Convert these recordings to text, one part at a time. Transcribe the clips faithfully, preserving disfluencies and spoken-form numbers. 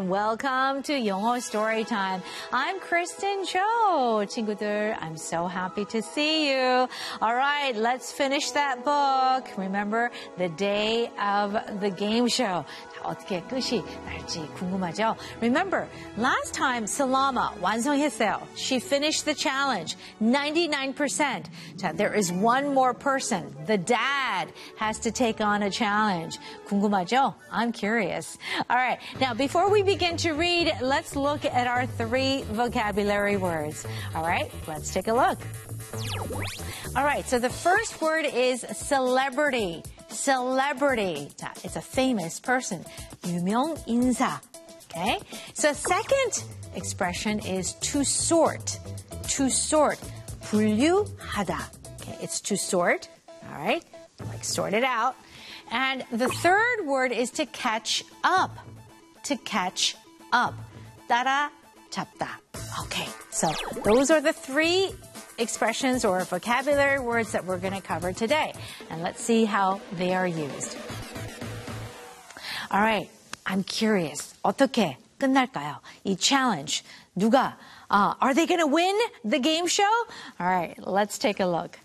everyone. Welcome to 영어 Story Time. I'm Kristen Cho. 친구들, I'm so happy to see you. All right, let's finish that book. Remember, the day of the game show. 어떻게 끝이 날지 궁금하죠? Remember, last time Salama 완성했어요. She finished the challenge, ninety-nine percent. 자, there is one more person. The dad has to take on a challenge. 궁금하죠? I'm curious. All right, now before we begin to read, let's look at our three vocabulary words. All right, let's take a look. All right, so the first word is celebrity. Celebrity. 자, it's a famous person. 유명 인사. Okay? So second expression is to sort. To sort. 분류하다. Okay, it's to sort. All right? Like sort it out. And the third word is to catch up. To catch up. 따라잡다. Okay, so those are the three expressions or vocabulary words that we're going to cover today. And let's see how they are used. All right, I'm curious. 어떻게 끝날까요? 이 challenge. 누가? Uh, are they going to win the game show? All right, let's take a look.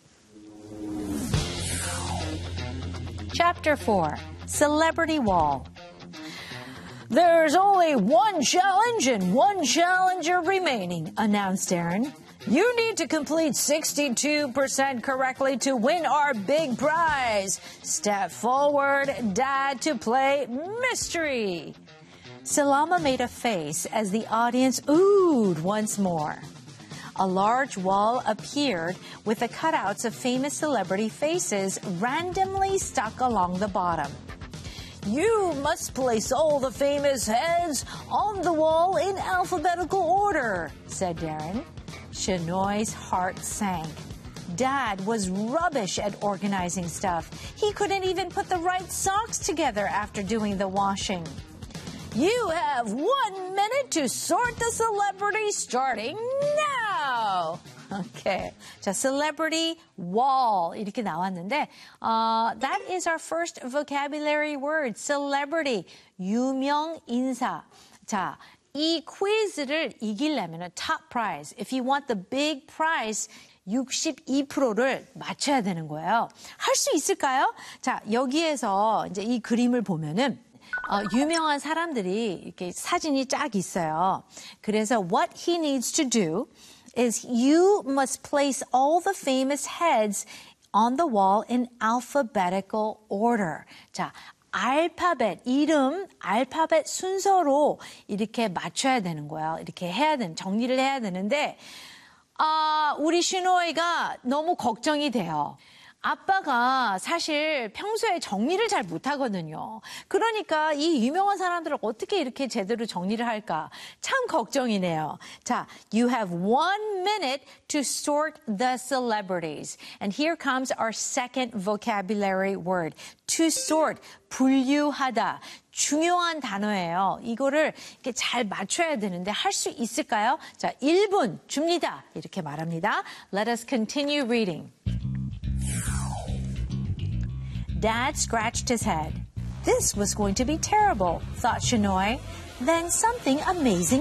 Chapter four, Celebrity Wall. There's only one challenge and one challenger remaining, announced Aaron. You need to complete sixty-two percent correctly to win our big prize. Step forward, Dad, to play mystery. Salama made a face as the audience oohed once more. A large wall appeared with the cutouts of famous celebrity faces randomly stuck along the bottom. You must place all the famous heads on the wall in alphabetical order, said Darren. Shanoy's heart sank. Dad was rubbish at organizing stuff. He couldn't even put the right socks together after doing the washing. You have one minute to sort the celebrities starting now. Okay. 자, celebrity wall 이렇게 나왔는데 uh, that is our first vocabulary word. Celebrity. 유명 인사. 자, 이 퀴즈를 이기려면 top prize. If you want the big prize, 육십이 퍼센트를 맞춰야 되는 거예요. 할 수 있을까요? 자, 여기에서 이제 이 그림을 보면은 어, 유명한 사람들이 이렇게 사진이 쫙 있어요. 그래서 what he needs to do is you must place all the famous heads on the wall in alphabetical order. 자, 알파벳, 이름, 알파벳 순서로 이렇게 맞춰야 되는 거예요. 이렇게 해야 되는, 정리를 해야 되는데, 아, 우리 신호이가 너무 걱정이 돼요. 아빠가 사실 평소에 정리를 잘 못하거든요. 그러니까 이 유명한 사람들을 어떻게 이렇게 제대로 정리를 할까? 참 걱정이네요. 자, you have one minute to sort the celebrities. And here comes our second vocabulary word. To sort, 분류하다. 중요한 단어예요. 이거를 이렇게 잘 맞춰야 되는데 할 수 있을까요? 자, 일 분 줍니다. 이렇게 말합니다. Let us continue reading. Dad scratched his head. This was going to be terrible, thought Shanoy. Then something amazing